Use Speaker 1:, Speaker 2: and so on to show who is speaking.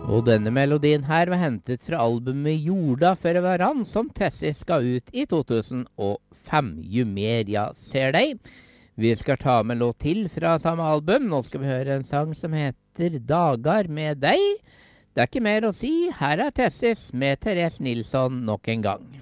Speaker 1: Og denne melodien her var hentet fra albumet Jorda for hverandre, som Tessie skal ut i 2005. Jo mer jeg ser deg. Vi skal ta med låt til fra samme album. Nå skal vi høre en sang som heter Dagar med deg. Det er ikke mer å si. Her er Tessis med Therese Nilsson nok en gang.